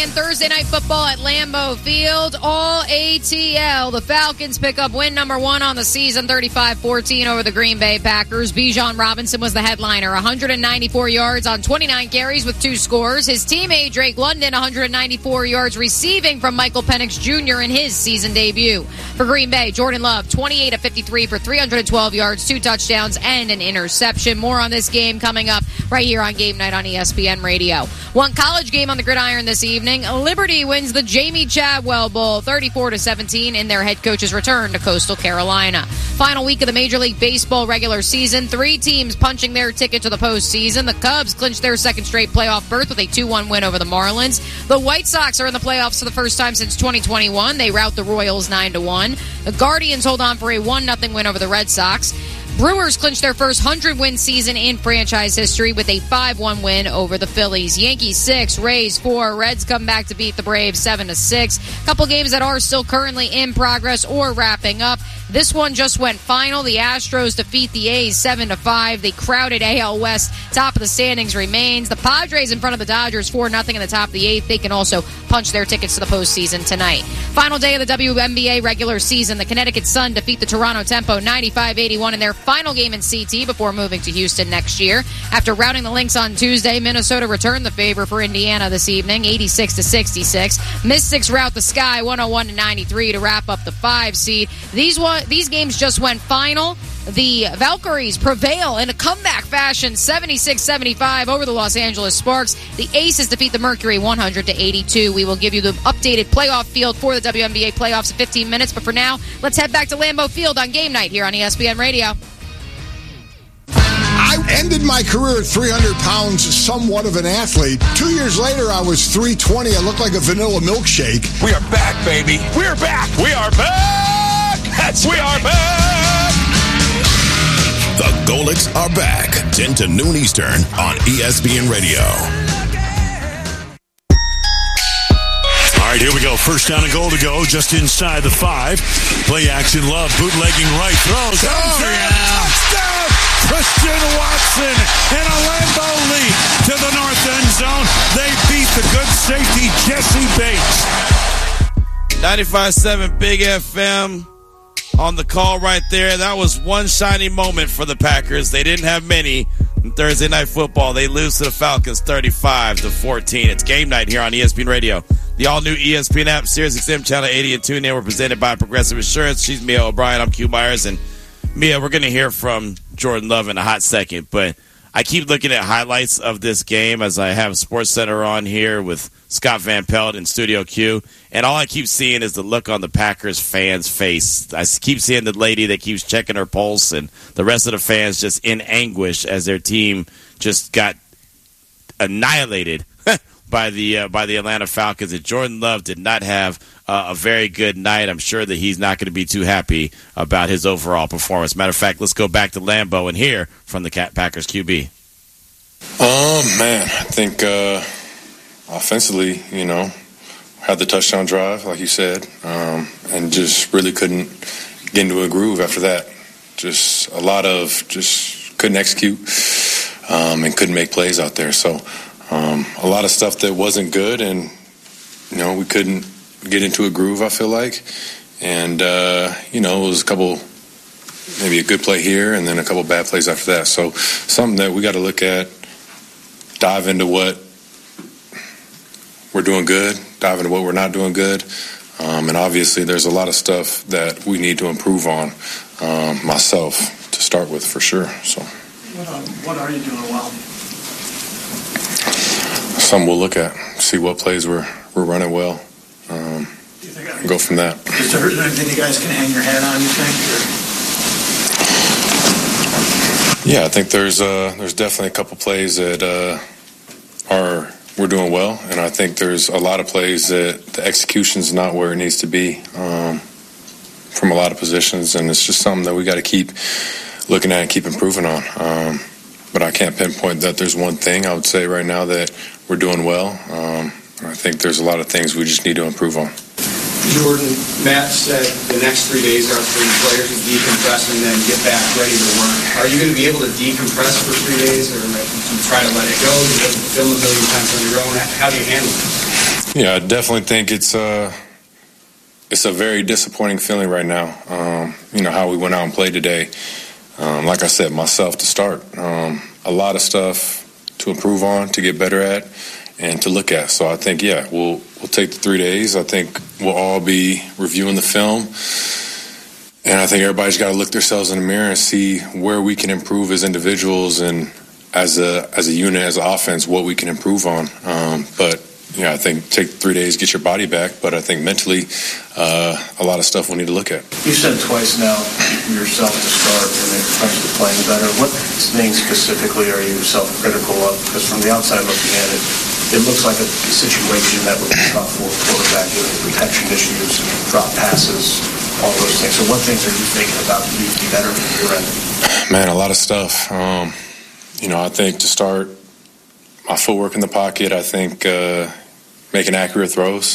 playing Thursday Night Football at Lambeau Field. All ATL. The Falcons pick up win number 1 on the season, 35-14 over the Green Bay Packers. Bijan Robinson was the headliner, 194 yards on 29 carries with 2 scores. His teammate Drake London, 194 yards receiving from Michael Penix Jr. in his season debut. For Green Bay, Jordan Love, 28 of 53 for 312 yards, 2 touchdowns, and an interception. More on this game coming up right here on Game Night on ESPN Radio. One college game on the gridiron this evening. Liberty wins the Jamie Chadwell Bowl 34-17 in their head coach's return to Coastal Carolina. Final week of the Major League Baseball regular season. 3 teams punching their ticket to the postseason. The Cubs clinched their second straight playoff berth with a 2-1 win over the Marlins. The White Sox are in the playoffs for the first time since 2021. They rout the Royals 9-1. The Guardians hold on for a 1-0 win over the Red Sox. Brewers clinched their first 100-win season in franchise history with a 5-1 win over the Phillies. Yankees 6, Rays 4. Reds come back to beat the Braves 7-6. Couple games that are still currently in progress or wrapping up. This one just went final. The Astros defeat the A's 7-5. The crowded AL West top of the standings remains. The Padres in front of the Dodgers 4-0 in the top of the 8th. They can also punch their tickets to the postseason tonight. Final day of the WNBA regular season. The Connecticut Sun defeat the Toronto Tempo 95-81 in their final game in CT before moving to Houston next year. After routing the Lynx on Tuesday, Minnesota returned the favor for Indiana this evening, 86-66. Mystics rout the Sky 101-93 to wrap up the 5 seed. These games just went final. The Valkyries prevail in a comeback fashion, 76-75 over the Los Angeles Sparks. The Aces defeat the Mercury 100-82. We will give you the updated playoff field for the WNBA playoffs in 15 minutes. But for now, let's head back to Lambeau Field on Game Night here on ESPN Radio. I ended my career at 300 pounds, somewhat of an athlete. 2 years later, I was 320. I looked like a vanilla milkshake. We are back, baby. We are back. We are back. We are back. The Golics are back. 10 to noon Eastern on ESPN Radio. All right, here we go. First down and goal to go, just inside the 5. Play action, Love, bootlegging right, throws. Touchdown! Christian Watson and a Lambeau lead to the north end zone. They beat the good safety, Jesse Bates. 95.7 Big FM on the call right there. That was one shiny moment for the Packers. They didn't have many in Thursday Night Football. They lose to the Falcons 35-14. It's Game Night here on ESPN Radio. The all-new ESPN app, SiriusXM Channel 80 and TuneIn. We're presented by Progressive Insurance. She's Mia O'Brien. I'm Q Myers. And Mia, we're going to hear from Jordan Love in a hot second, but I keep looking at highlights of this game as I have SportsCenter on here with Scott Van Pelt in Studio Q, and all I keep seeing is the look on the Packers fans' face. I keep seeing the lady that keeps checking her pulse, and the rest of the fans just in anguish as their team just got annihilated by the Atlanta Falcons. And Jordan Love did not have a very good night. I'm sure that he's not going to be too happy about his overall performance. Matter of fact, let's go back to Lambeau and hear from the Packers QB. Man, I think offensively, had the touchdown drive, like you said, and just really couldn't get into a groove after that. Just a lot of just couldn't execute and couldn't make plays out there. So a lot of stuff that wasn't good, and we couldn't get into a groove, I feel like. And it was a couple, maybe a good play here and then a couple bad plays after that. So something that we got to look at, dive into what we're doing good, dive into what we're not doing good. And obviously there's a lot of stuff that we need to improve on, myself to start with, for sure. So what are you doing well? Something we'll look at, see what plays we're running well, and go from that. Is there anything you guys can hang your hat on, you think? Yeah, I think there's definitely a couple plays that we're doing well, and I think there's a lot of plays that the execution's not where it needs to be from a lot of positions, and it's just something that we got to keep looking at and keep improving on. But I can't pinpoint that there's one thing. I would say right now that we're doing well. I think there's a lot of things we just need to improve on. Jordan, Matt said the next 3 days are for the players to decompress and then get back ready to work. Are you going to be able to decompress for 3 days, or you try to let it go? You film a million times on your own. How do you handle it? Yeah, I definitely think it's a very disappointing feeling right now. How we went out and played today. Like I said, myself to start. A lot of stuff to improve on, to get better at, and to look at. So I think, we'll take the 3 days. I think we'll all be reviewing the film. And I think everybody's got to look themselves in the mirror and see where we can improve as individuals and as a unit, as an offense, what we can improve on. I think take 3 days, get your body back. But I think mentally, a lot of stuff we need to look at. You said twice now yourself to start and it comes to playing better. What things specifically are you self-critical of? Because from the outside looking at it, it looks like a situation that would be tough for a quarterback, protection issues, drop passes, all those things. So what things are you thinking about that need to be better from your end? Man, a lot of stuff. I think to start, my footwork in the pocket, I think making accurate throws.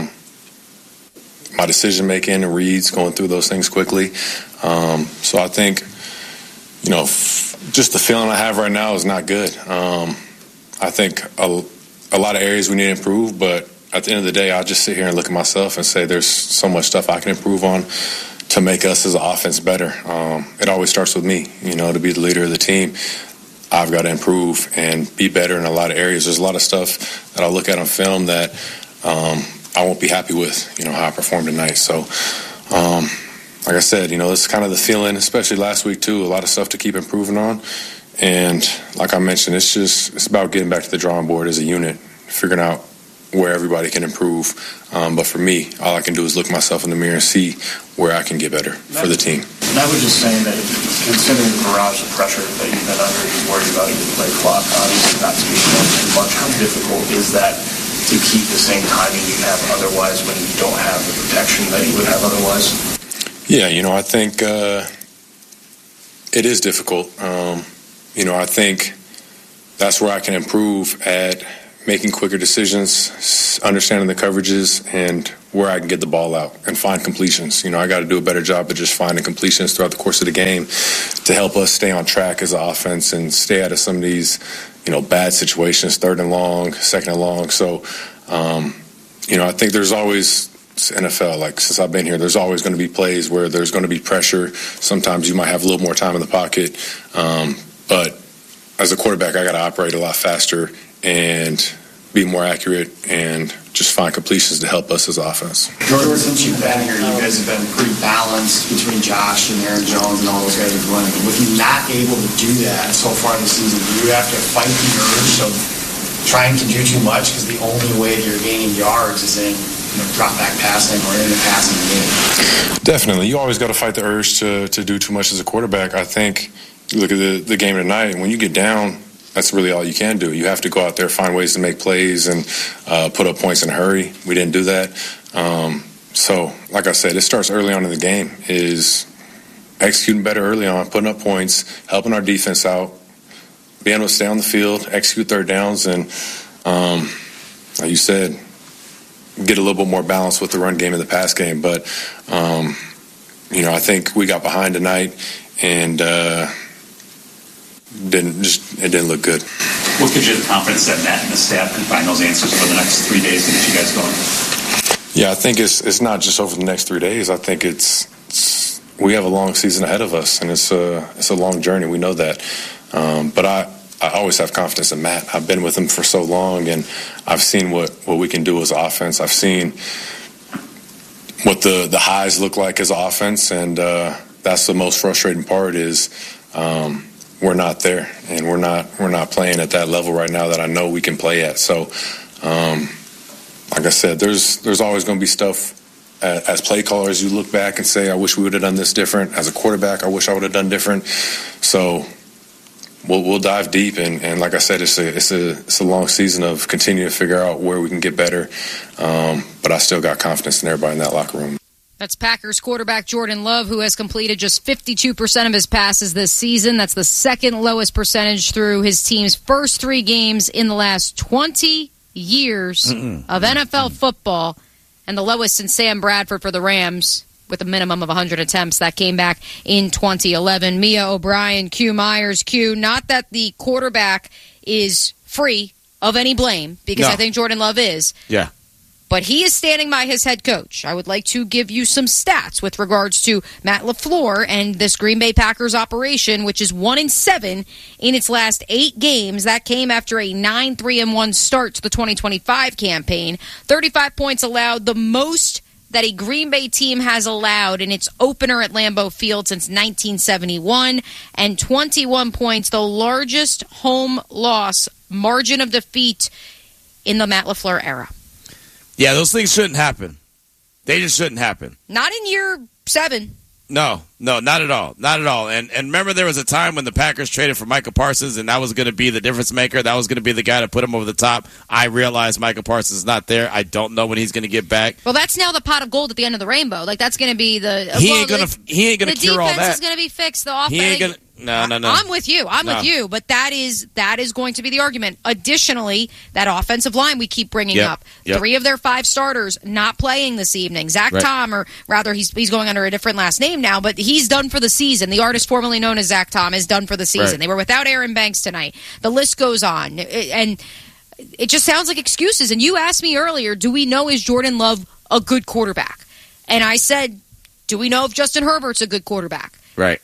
My decision-making and reads, going through those things quickly. So I think, just the feeling I have right now is not good. I think a lot of areas we need to improve, but at the end of the day, I'll just sit here and look at myself and say there's so much stuff I can improve on to make us as an offense better. It always starts with me, to be the leader of the team. I've got to improve and be better in a lot of areas. There's a lot of stuff that I'll look at on film that I won't be happy with, how I performed tonight. So, like I said, it's kind of the feeling, especially last week too, a lot of stuff to keep improving on. And like I mentioned, it's about getting back to the drawing board as a unit, figuring out where everybody can improve. But for me, all I can do is look myself in the mirror and see where I can get better for the team. And I was just saying that considering the barrage of pressure that you've been under, you're worried about your play clock, obviously not to be going too much. How difficult is that to keep the same timing you have otherwise when you don't have the protection that you would have otherwise? Yeah, I think it is difficult. I think that's where I can improve at making quicker decisions, understanding the coverages, and where I can get the ball out and find completions. I got to do a better job of just finding completions throughout the course of the game to help us stay on track as an offense and stay out of some of these, bad situations, 3rd and long, 2nd and long. So, I think there's always, NFL, since I've been here, there's always going to be plays where there's going to be pressure. Sometimes you might have a little more time in the pocket. But as a quarterback, I got to operate a lot faster and be more accurate and just find completions to help us as offense. Jordan, since you've been here, you guys have been pretty balanced between Josh and Aaron Jones and all those guys are running. With you not able to do that so far this season, do you have to fight the urge of trying to do too much because the only way you're gaining yards is in drop back passing or in the passing game? Definitely. You always got to fight the urge to do too much as a quarterback. I think you look at the game tonight, and when you get down, that's really all you can do. You have to go out there, find ways to make plays and put up points in a hurry. We didn't do that. So, like I said, it starts early on in the game, is executing better early on, putting up points, helping our defense out, being able to stay on the field, execute 3rd downs, and like you said, get a little bit more balance with the run game and the pass game. But, I think we got behind tonight and it didn't look good. What gives you the confidence that Matt and the staff can find those answers for the next 3 days to get you guys going? Yeah, I think it's not just over the next 3 days. I think we have a long season ahead of us, and it's a long journey. We know that. But I always have confidence in Matt. I've been with him for so long, and I've seen what we can do as offense. I've seen what the highs look like as offense, and that's the most frustrating part is we're not there, and we're not playing at that level right now that I know we can play at. So, like I said, there's always going to be stuff. As play callers, you look back and say, I wish we would have done this different. As a quarterback, I wish I would have done different. So we'll dive deep, and like I said, it's a long season of continuing to figure out where we can get better. But I still got confidence in everybody in that locker room. That's Packers quarterback Jordan Love, who has completed just 52% of his passes this season. That's the second lowest percentage through his team's first 3 games in the last 20 years of NFL football, and the lowest since Sam Bradford for the Rams with a minimum of 100 attempts. That came back in 2011. Mia O'Brien, Q Myers. Q, not that the quarterback is free of any blame, because I think Jordan Love is. Yeah. But he is standing by his head coach. I would like to give you some stats with regards to Matt LaFleur and this Green Bay Packers operation, which is 1-7 in its last 8 games. That came after a 9-3-1 start to the 2025 campaign. 35 points allowed, the most that a Green Bay team has allowed in its opener at Lambeau Field since 1971, and 21 points, the largest home loss margin of defeat in the Matt LaFleur era. Yeah, those things shouldn't happen. They just shouldn't happen. Not in year 7. No, not at all. Not at all. And remember, there was a time when the Packers traded for Micah Parsons, and that was going to be the difference maker. That was going to be the guy to put him over the top. I realize Micah Parsons is not there. I don't know when he's going to get back. Well, that's now the pot of gold at the end of the rainbow. Like, that's going to be the... He ain't going to cure all that. The defense is going to be fixed. The offense... He ain't going to... No. I'm with you. With you. But that is going to be the argument. Additionally, that offensive line we keep bringing up. 3 of their 5 starters not playing this evening. Zach Tom, or rather he's going under a different last name now, but he's done for the season. The artist formerly known as Zach Tom is done for the season. Right. They were without Aaron Banks tonight. The list goes on. And it just sounds like excuses. And you asked me earlier, do we know, is Jordan Love a good quarterback? And I said, do we know if Justin Herbert's a good quarterback? Right.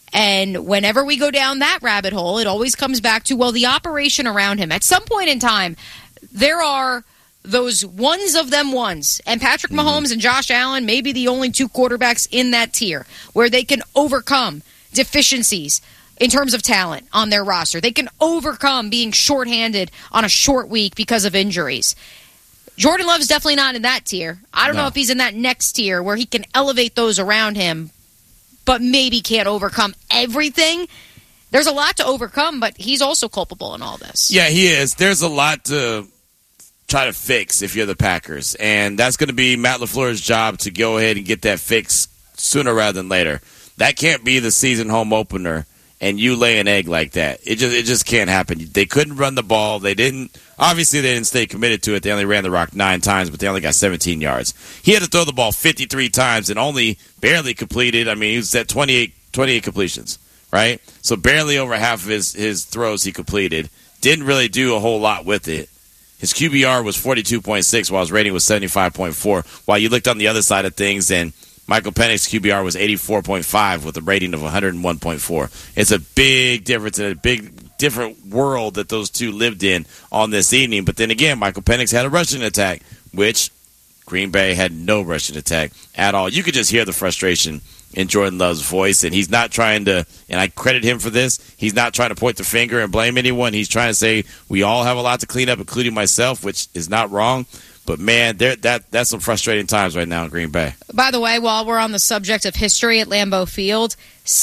And whenever we go down that rabbit hole, it always comes back to, well, the operation around him. At some point in time, there are those ones of them ones. And Patrick Mahomes and Josh Allen may be the only 2 quarterbacks in that tier where they can overcome deficiencies in terms of talent on their roster. They can overcome being shorthanded on a short week because of injuries. Jordan Love's definitely not in that tier. I don't know if he's in that next tier where he can elevate those around him, but maybe can't overcome everything. There's a lot to overcome, but he's also culpable in all this. Yeah, he is. There's a lot to try to fix if you're the Packers, and that's going to be Matt LaFleur's job to go ahead and get that fixed sooner rather than later. That can't be the season home opener, and you lay an egg like that. It just can't happen. They couldn't run the ball. Obviously, they didn't stay committed to it. They only ran the rock 9 times, but they only got 17 yards. He had to throw the ball 53 times and only barely completed. I mean, he was at 28 completions, right? So barely over half of his throws he completed. Didn't really do a whole lot with it. His QBR was 42.6 while his rating was 75.4. While you looked on the other side of things, and Michael Penix's QBR was 84.5 with a rating of 101.4. It's a big difference and a big different world that those two lived in on this evening. But then again, Michael Penix had a rushing attack, which Green Bay had no rushing attack at all. You could just hear the frustration in Jordan Love's voice, and he's not trying to, and I credit him for this, he's not trying to point the finger and blame anyone. He's trying to say we all have a lot to clean up, including myself, which is not wrong. But, man, that's some frustrating times right now in Green Bay. By the way, while we're on the subject of history at Lambeau Field,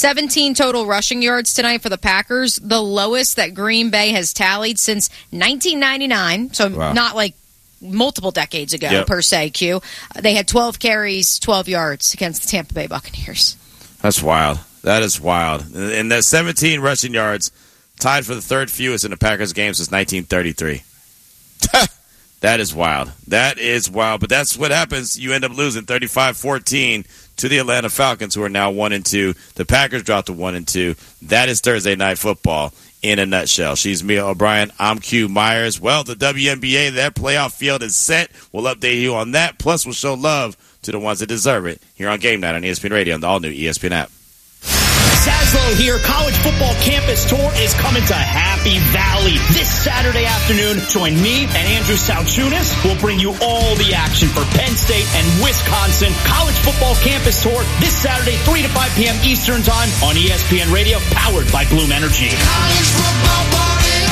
17 total rushing yards tonight for the Packers, the lowest that Green Bay has tallied since 1999, so not like multiple decades ago, per se, Q. They had 12 carries, 12 yards against the Tampa Bay Buccaneers. That's wild. That is wild. And the 17 rushing yards tied for the 3rd fewest in the Packers game since 1933. That is wild. That is wild. But that's what happens. You end up losing 35-14 to the Atlanta Falcons, who are now 1-2. The Packers dropped to 1-2. That is Thursday Night Football in a nutshell. She's Mia O'Brien. I'm Q Myers. Well, the WNBA, that playoff field is set. We'll update you on that. Plus, we'll show love to the ones that deserve it here on Game Night on ESPN Radio and the all-new ESPN app. Saslow here. College football campus tour is coming to Happy Valley this Saturday afternoon. Join me and Andrew Salchunas. We'll bring you all the action for Penn State and Wisconsin. College football campus tour this Saturday, 3 to 5 p.m. Eastern Time on ESPN Radio, powered by Bloom Energy. College football party.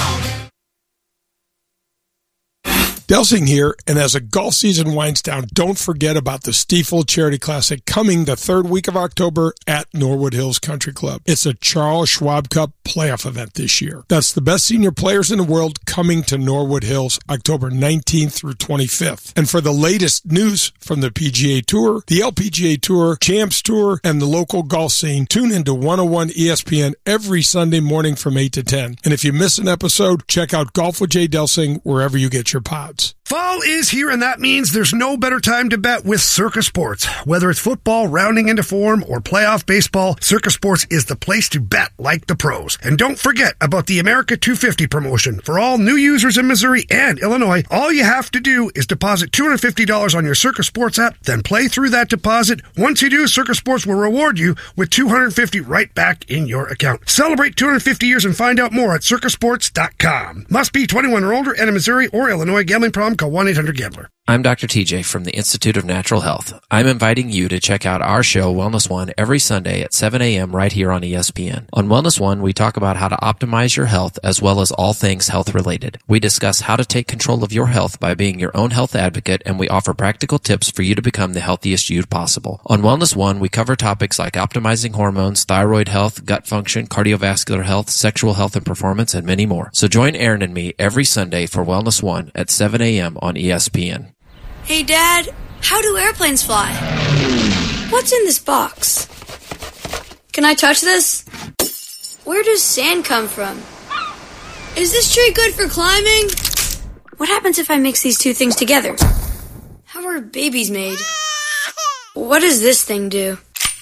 Delsing here, and as the golf season winds down, don't forget about the Stiefel Charity Classic coming the 3rd week of October at Norwood Hills Country Club. It's a Charles Schwab Cup playoff event this year. That's the best senior players in the world coming to Norwood Hills October 19th through 25th. And for the latest news from the PGA Tour, the LPGA Tour, Champs Tour, and the local golf scene, tune into 101 ESPN every Sunday morning from 8 to 10. And if you miss an episode, check out Golf with Jay Delsing wherever you get your pods. Sports. Fall is here, and that means there's no better time to bet with Circa Sports. Whether it's football rounding into form or playoff baseball, Circa Sports is the place to bet like the pros. And don't forget about the America 250 promotion. For all new users in Missouri and Illinois, all you have to do is deposit $250 on your Circa Sports app, then play through that deposit. Once you do, Circa Sports will reward you with $250 right back in your account. Celebrate 250 years and find out more at circasports.com. Must be 21 or older and in Missouri or Illinois. Gambling problem? Call 1-800-GAMBLER. I'm Dr. TJ from the Institute of Natural Health. I'm inviting you to check out our show, Wellness One, every Sunday at 7 a.m. right here on ESPN. On Wellness One, we talk about how to optimize your health as well as all things health-related. We discuss how to take control of your health by being your own health advocate, and we offer practical tips for you to become the healthiest you possible. On Wellness One, we cover topics like optimizing hormones, thyroid health, gut function, cardiovascular health, sexual health and performance, and many more. So join Aaron and me every Sunday for Wellness One at 7 a.m. on ESPN. Hey, Dad, how do airplanes fly? What's in this box? Can I touch this? Where does sand come from? Is this tree good for climbing? What happens if I mix these two things together? How are babies made? What does this thing do?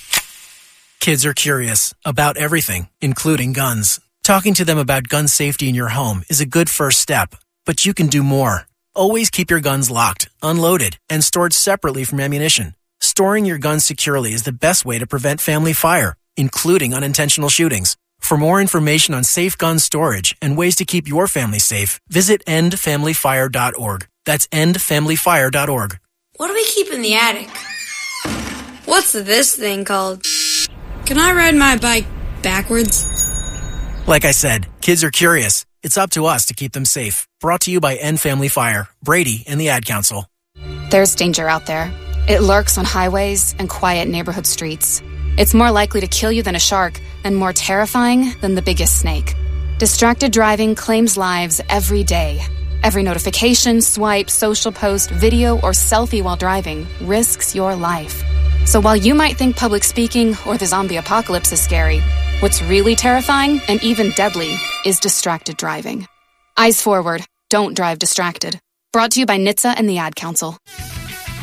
Kids are curious about everything, including guns. Talking to them about gun safety in your home is a good first step, but you can do more. Always keep your guns locked, unloaded, and stored separately from ammunition. Storing your guns securely is the best way to prevent family fire, including unintentional shootings. For more information on safe gun storage and ways to keep your family safe, visit endfamilyfire.org. That's endfamilyfire.org. What do we keep in the attic? What's this thing called? Can I ride my bike backwards? Like I said, kids are curious. It's up to us to keep them safe. Brought to you by End Family Fire, Brady, and the Ad Council. There's danger out there. It lurks on highways and quiet neighborhood streets. It's more likely to kill you than a shark, and more terrifying than the biggest snake. Distracted driving claims lives every day. Every notification, swipe, social post, video, or selfie while driving risks your life. So while you might think public speaking or the zombie apocalypse is scary, what's really terrifying and even deadly is distracted driving. Eyes forward. Don't drive distracted. Brought to you by NHTSA and the Ad Council.